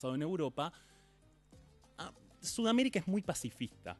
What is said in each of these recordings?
en Europa, Sudamérica es muy pacifista,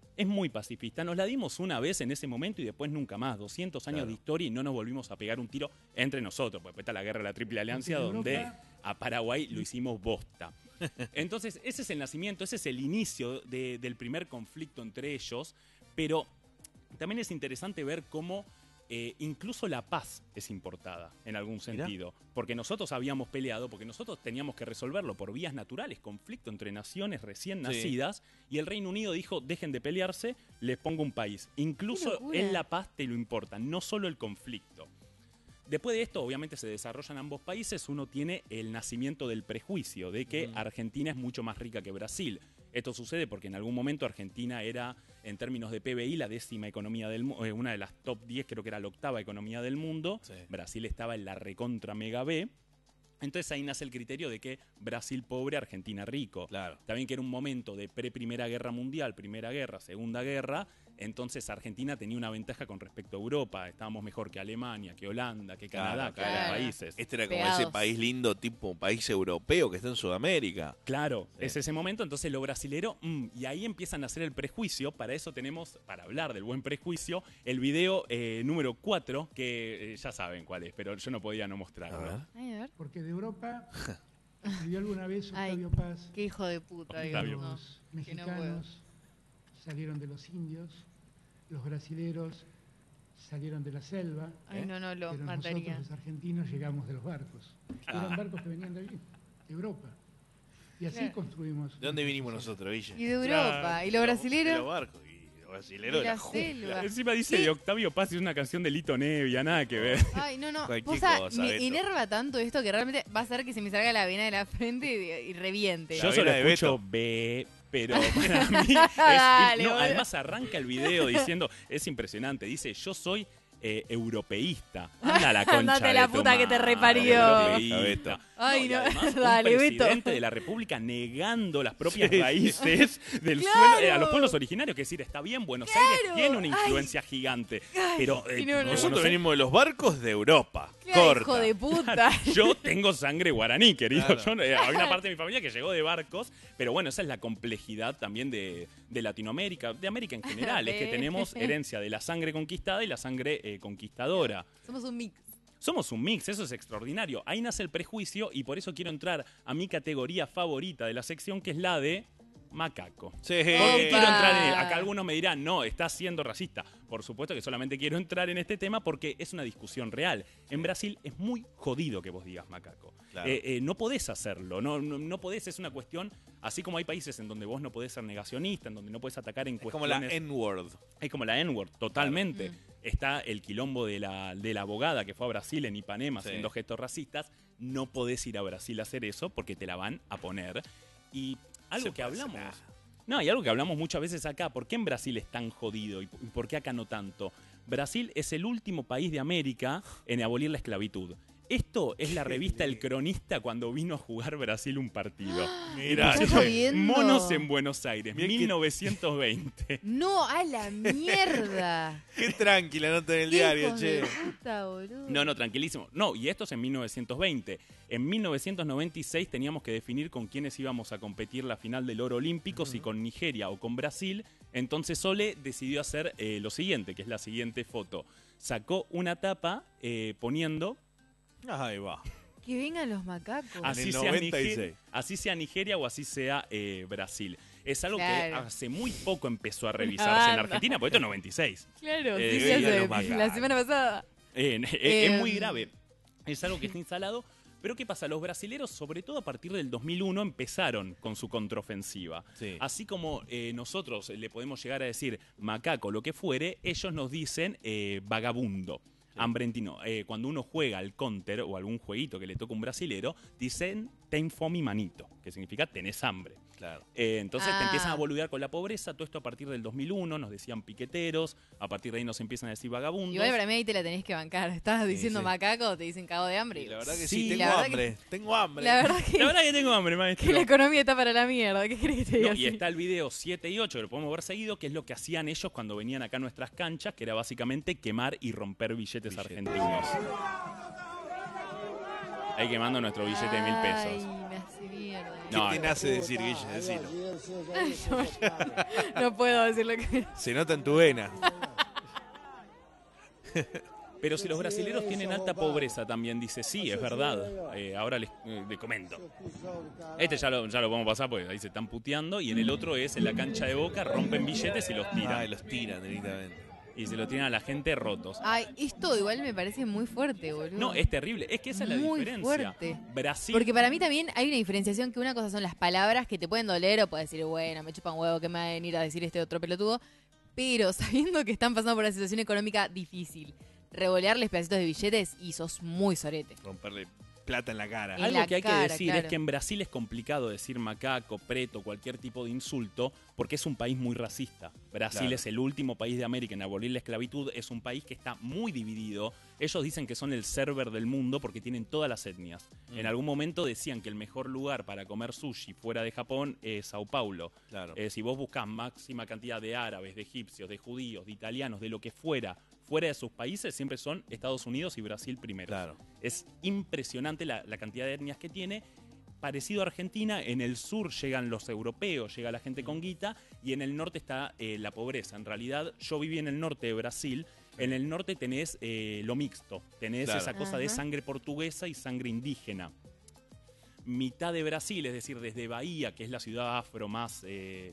Nos la dimos una vez en ese momento y después nunca más. 200 años de historia y no nos volvimos a pegar un tiro entre nosotros. Porque después está la guerra de la Triple Alianza, donde a Paraguay lo hicimos bosta. Entonces, ese es el nacimiento, ese es el inicio del primer conflicto entre ellos. Pero también es interesante ver cómo incluso la paz es importada en algún sentido. Mirá. Porque nosotros habíamos peleado, porque nosotros teníamos que resolverlo por vías naturales, conflicto entre naciones recién nacidas, y el Reino Unido dijo, dejen de pelearse, les pongo un país. Incluso en la paz te lo importa, no solo el conflicto. Después de esto, obviamente, se desarrollan ambos países. Uno tiene el nacimiento del prejuicio de que Argentina es mucho más rica que Brasil. Esto sucede porque en algún momento Argentina era, en términos de PBI, la 10ª economía del mundo, una de las top 10, creo que era la 8ª economía del mundo. Sí. Brasil estaba en la recontra mega B. Entonces ahí nace el criterio de que Brasil pobre, Argentina rico. Claro. También que era un momento de pre-Primera Guerra Mundial, Primera Guerra, Segunda Guerra. Entonces Argentina tenía una ventaja con respecto a Europa. Estábamos mejor que Alemania, que Holanda, que Canadá, que otros países. Este era como ese país lindo, tipo país europeo que está en Sudamérica. Claro, es ese momento. Entonces lo brasilero, y ahí empiezan a hacer el prejuicio. Para eso tenemos, para hablar del buen prejuicio, el video número 4, que ya saben cuál es, pero yo no podía no mostrarlo. A ver. Porque de Europa escribió alguna vez Octavio Paz. Qué hijo de puta, los mexicanos salieron de los indios, los brasileros salieron de la selva. Ay, no, lo pero mataría. Nosotros, los argentinos, llegamos de los barcos. Eran barcos que venían de Europa. Y así construimos. ¿De dónde vinimos nosotros, Villa? Y de Europa. ¿Y los brasileros? De los barcos. Brasilero de la selva. Encima dice de Octavio Paz, es una canción de Lito Nevia, nada que ver. Ay, no. Cosa, me enerva tanto esto que realmente va a hacer que se me salga la vena de la frente y reviente. Yo solo escucho B, pero para mí además arranca el video diciendo, es impresionante, dice, yo soy europeísta. Anda la concha. Andate la puta que te reparió. Ay, no. Además, Dale, un presidente de la República negando las propias raíces del suelo a los pueblos originarios. Que decir, está bien, Buenos Aires tiene una influencia gigante. Pero nosotros venimos de los barcos de Europa. Corta. Hijo de puta. Yo tengo sangre guaraní, querido. Claro. Hay una parte de mi familia que llegó de barcos. Pero bueno, esa es la complejidad también de Latinoamérica, de América en general. Es que tenemos herencia de la sangre conquistada y la sangre conquistadora. Somos un mix. Somos un mix, eso es extraordinario. Ahí nace el prejuicio y por eso quiero entrar a mi categoría favorita de la sección, que es la de macaco. Sí. Porque quiero entrar en él. Acá algunos me dirán, no, estás siendo racista. Por supuesto que solamente quiero entrar en este tema porque es una discusión real. En Brasil es muy jodido que vos digas macaco. Claro. No podés hacerlo, no podés, es una cuestión, así como hay países en donde vos no podés ser negacionista, en donde no podés atacar en cuestiones... Es como la N-word. Es como la N-word, totalmente. Claro. Está el quilombo de la abogada que fue a Brasil en Ipanema haciendo gestos racistas. No podés ir a Brasil a hacer eso porque te la van a poner. Y algo que hablamos... No, y algo que hablamos muchas veces acá, ¿por qué en Brasil es tan jodido y por qué acá no tanto? Brasil es el último país de América en abolir la esclavitud. Esto es la revista El Cronista cuando vino a jugar Brasil un partido. Mirá, Monos en Buenos Aires, 1920. No, a la mierda. Qué tranquila nota en el diario, che. Puta, boludo. No, tranquilísimo. No, y esto es en 1920. En 1996 teníamos que definir con quiénes íbamos a competir la final del oro olímpico, si con Nigeria o con Brasil. Entonces Sole decidió hacer lo siguiente, que es la siguiente foto. Sacó una tapa poniendo... Ahí va. Que vengan los macacos. Así sea Nigeria o así sea Brasil. Es algo que hace muy poco empezó a revisarse en Argentina, porque esto es 96. Claro, la semana pasada. Es muy grave. Es algo que está instalado. Pero ¿qué pasa? Los brasileros, sobre todo a partir del 2001, empezaron con su contraofensiva. Sí. Así como nosotros le podemos llegar a decir macaco, lo que fuere, ellos nos dicen vagabundo. Hambrentino. Cuando uno juega al counter o algún jueguito que le toca a un brasilero, dicen ten fome manito, que significa tenés hambre. Claro. Entonces te empiezan a boludear con la pobreza, todo esto a partir del 2001, nos decían piqueteros, a partir de ahí nos empiezan a decir vagabundos. Igual para mí ahí te la tenés que bancar, estás diciendo macaco, te dicen cago de hambre. Y la verdad que sí, tengo hambre. La verdad que tengo hambre, maestro. Que la economía está para la mierda, ¿qué crees que te diga? Y está el video 7 y 8, que lo podemos ver seguido, que es lo que hacían ellos cuando venían acá a nuestras canchas, que era básicamente quemar y romper billetes argentinos. Ahí quemando nuestro billete de 1000 pesos. Ay, me hace mierda. mierda. ¿Qué No, te nace decir, Guille? Decilo. No puedo decir lo que... Se nota en tu vena. Pero si los brasileros tienen alta pobreza también, dice, sí, es verdad. Ahora les comento. Este ya lo vamos a pasar porque ahí se están puteando. Y en el otro es en la cancha de Boca, rompen billetes y los tiran. Ah, los tiran directamente. Y se lo tiran a la gente rotos. Ay, esto igual me parece muy fuerte, boludo. No, es terrible. Es que esa es la Muy diferencia. fuerte. Brasil... Porque para mí también hay una diferenciación que una cosa son las palabras que te pueden doler o puedes decir, bueno, me chupan huevo que me va a venir a decir este otro pelotudo. Pero sabiendo que están pasando por una situación económica difícil, revolearles pedacitos de billetes y sos muy sorete. Romperle plata en la cara. En Algo la que hay que cara, decir claro. es que en Brasil es complicado decir macaco, preto, cualquier tipo de insulto, porque es un país muy racista. Brasil Claro. es el último país de América en abolir la esclavitud, es un país que está muy dividido. Ellos dicen que son el server del mundo porque tienen todas las etnias. En algún momento decían que el mejor lugar para comer sushi fuera de Japón es Sao Paulo. Claro. Si vos buscás máxima cantidad de árabes, de egipcios, de judíos, de italianos, de lo que fuera de sus países, siempre son Estados Unidos y Brasil primero. Claro. Es impresionante la cantidad de etnias que tiene. Parecido a Argentina, en el sur llegan los europeos, llega la gente con guita, y en el norte está la pobreza. En realidad, yo viví en el norte de Brasil. En el norte tenés lo mixto, tenés Claro. esa cosa de Ajá. sangre portuguesa y sangre indígena. Mitad de Brasil, es decir, desde Bahía, que es la ciudad afro más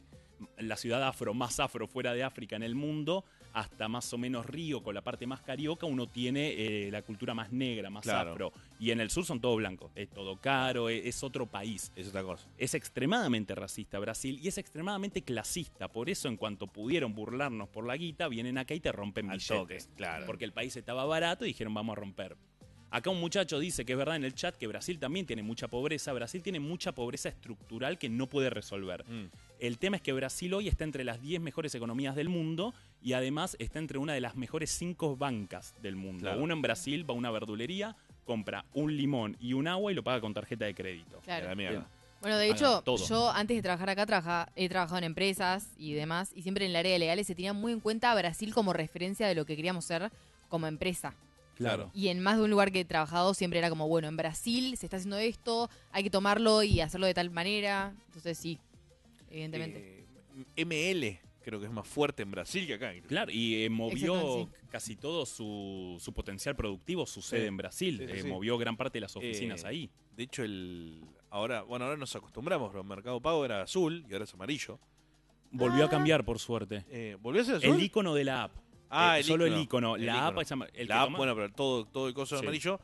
afro fuera de África en el mundo, hasta más o menos Río, con la parte más carioca, uno tiene la cultura más negra, más Claro. afro. Y en el sur son todo blancos, es todo caro, es otro país. Es otra cosa. Es extremadamente racista Brasil y es extremadamente clasista. Por eso, en cuanto pudieron burlarnos por la guita, vienen acá y te rompen Al billetes. toque, claro. Porque el país estaba barato y dijeron vamos a romper. Acá un muchacho dice que es verdad en el chat que Brasil también tiene mucha pobreza. Brasil tiene mucha pobreza estructural que no puede resolver. El tema es que Brasil hoy está entre las 10 mejores economías del mundo y además está entre una de las mejores 5 bancas del mundo. Claro. Uno en Brasil va a una verdulería, compra un limón y un agua y lo paga con tarjeta de crédito. Claro. A la mierda. Bueno, de Hagan hecho, todo. yo antes de trabajar acá he trabajado en empresas y demás, y siempre en el área de legales se tenía muy en cuenta a Brasil como referencia de lo que queríamos ser como empresa. Claro. Y en más de un lugar que he trabajado siempre era como, bueno, en Brasil se está haciendo esto, hay que tomarlo y hacerlo de tal manera. Entonces sí, evidentemente. ML creo que es más fuerte en Brasil que acá. incluso. Claro, y movió Exactamente, casi todo su potencial productivo, sucede en Brasil. Sí, sí, sí. Movió gran parte de las oficinas ahí. De hecho, ahora nos acostumbramos, pero el Mercado Pago era azul y ahora es amarillo. Volvió a cambiar, por suerte. ¿Volvió a ser azul? El icono de la app. Ah, solo el icono. El La icono. app es el La app, bueno, pero todo el coso de Sí. amarillo,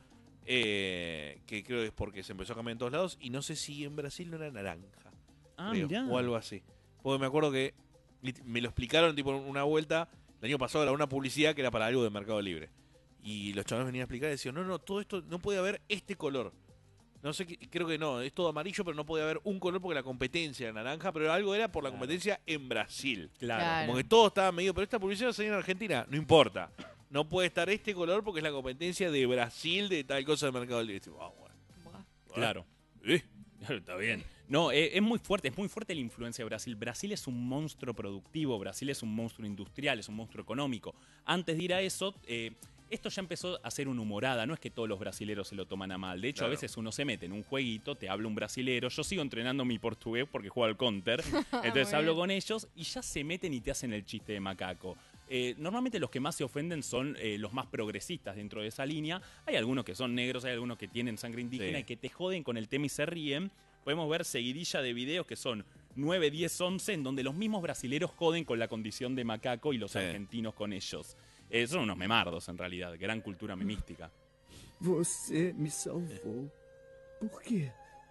que creo que es porque se empezó a cambiar en todos lados, y no sé si en Brasil no era naranja, creo, mirá. o algo así. Porque me acuerdo que me lo explicaron tipo en una vuelta, el año pasado era una publicidad que era para algo de Mercado Libre. Y los chavales venían a explicar y decían, no, todo esto no puede haber este color. No sé, creo que no, es todo amarillo, pero no puede haber un color porque la competencia era naranja, pero algo era por la competencia en Brasil. Claro. Como que todo estaba medio, pero esta publicidad va a salir en Argentina, no importa. No puede estar este color porque es la competencia de Brasil de tal cosa del Mercado Libre. Y digo, bueno. Claro. Está bien. No, es muy fuerte la influencia de Brasil. Brasil es un monstruo productivo, Brasil es un monstruo industrial, es un monstruo económico. Antes de ir a eso, esto ya empezó a ser una humorada, no es que todos los brasileros se lo toman a mal. De hecho, Claro. a veces uno se mete en un jueguito, te habla un brasilero, yo sigo entrenando mi portugués porque juego al counter, entonces Muy hablo bien. con ellos y ya se meten y te hacen el chiste de macaco. Normalmente los que más se ofenden son los más progresistas dentro de esa línea. Hay algunos que son negros, hay algunos que tienen sangre indígena Sí. y que te joden con el tema y se ríen. Podemos ver seguidilla de videos que son 9, 10, 11, en donde los mismos brasileros joden con la condición de macaco y los Sí. argentinos con ellos. Son unos memardos, en realidad. Gran cultura memística. Você me salvou. Por quê?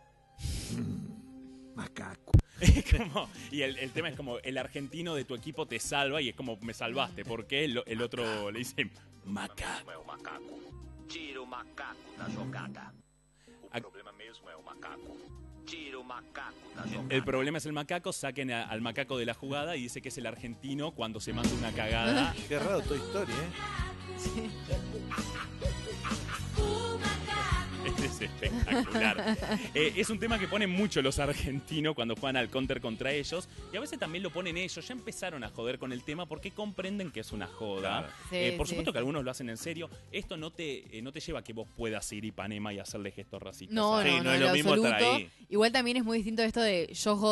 Macaco. Y el tema es como, el argentino de tu equipo te salva y es como, me salvaste. Porque el otro le dice, macaco. É o macaco. Tira o macaco da jogada. O problema mesmo é o macaco. Tira o macaco da jogada. El problema es el macaco, saquen al macaco de la jugada y dice que es el argentino cuando se manda una cagada. Qué raro toda historia, ¿eh? Este es espectacular. Es un tema que ponen mucho los argentinos cuando juegan al counter contra ellos. Y a veces también lo ponen ellos. Ya empezaron a joder con el tema porque comprenden que es una joda. Claro. Por supuesto que algunos lo hacen en serio. Esto no te lleva a que vos puedas ir a Ipanema y hacerle gestos racistas. No, Sí, no, no es en lo mismo estar absoluto. ahí. Igual también es muy distinto esto de yo